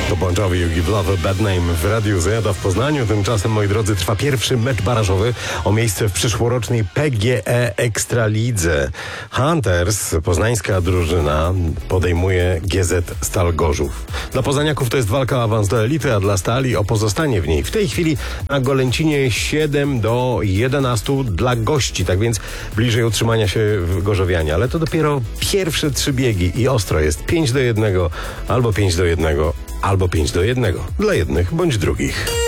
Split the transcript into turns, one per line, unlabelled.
To Bon Jovi, You Give Love a Bad Name w Radiu Z w Poznaniu. Tymczasem, moi drodzy, trwa pierwszy mecz barażowy o miejsce w przyszłorocznej PGE Ekstralidze. Hunters, poznańska drużyna, podejmuje GZ Stal Gorzów. Dla poznaniaków to jest walka o awans do elity, a dla Stali o pozostanie w niej. W tej chwili na Golęcinie 7-11 dla gości, tak więc bliżej utrzymania się w Gorzowianie. Ale to dopiero pierwsze 3 biegi i ostro jest 5-1, albo 5-1, albo 5-1 dla jednych bądź drugich.